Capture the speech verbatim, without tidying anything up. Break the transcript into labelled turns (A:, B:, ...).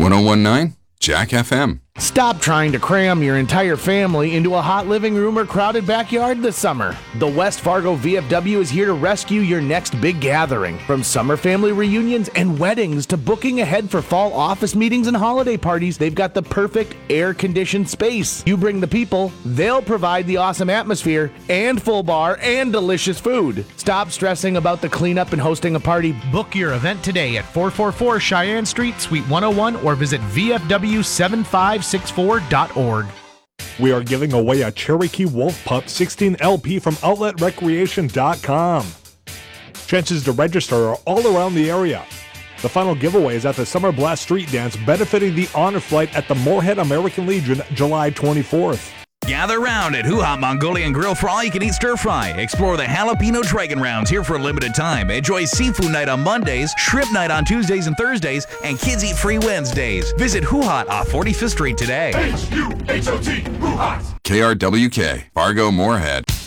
A: one oh one point nine Jack F M.
B: Stop trying to cram your entire family into a hot living room or crowded backyard this summer. The West Fargo V F W is here to rescue your next big gathering. From summer family reunions and weddings to booking ahead for fall office meetings and holiday parties, they've got the perfect air-conditioned space. You bring the people, they'll provide the awesome atmosphere and full bar and delicious food. Stop stressing about the cleanup and hosting a party. Book your event today at four forty-four Cheyenne Street, Suite one oh one, or visit V F W seven five six four dot org.
C: We are giving away a Cherokee Wolf Pup sixteen L P from outlet recreation dot com. Chances to register are all around the area. The final giveaway is at the Summer Blast Street Dance benefiting the Honor Flight at the Moorhead American Legion July twenty-fourth.
D: Gather round at Hoo Ha Mongolian Grill for all-you-can-eat stir-fry. Explore the Jalapeno Dragon Rounds here for a limited time. Enjoy seafood night on Mondays, shrimp night on Tuesdays and Thursdays, and kids eat free Wednesdays. Visit Hoo Ha off forty-fifth Street today.
E: H U H O T, Hoo Ha.
A: K R W K, Fargo Moorhead.